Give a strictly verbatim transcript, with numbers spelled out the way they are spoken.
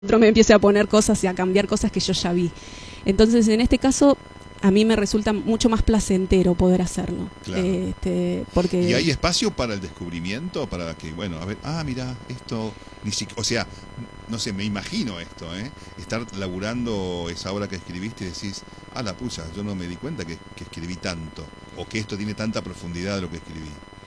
otro me empiece a poner cosas y a cambiar cosas que yo ya vi. Entonces, en este caso, a mí me resulta mucho más placentero poder hacerlo. Claro. Este, porque... ¿Y hay espacio para el descubrimiento? Para que, bueno, a ver, ah, mira, esto, ni siquiera, o sea, no sé, me imagino esto, ¿eh? Estar laburando esa obra que escribiste y decís, ah, la pucha, yo no me di cuenta que, que escribí tanto, o que esto tiene tanta profundidad de lo que escribí.